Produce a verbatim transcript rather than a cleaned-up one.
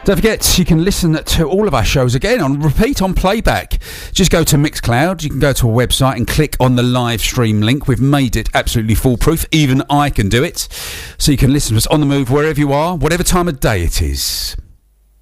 Don't forget, you can listen to all of our shows again on repeat, on playback. Just go to Mixcloud. You can go to a website and click on the live stream link. We've made it absolutely foolproof. Even I can do it. So you can listen to us on the move wherever you are, whatever time of day it is.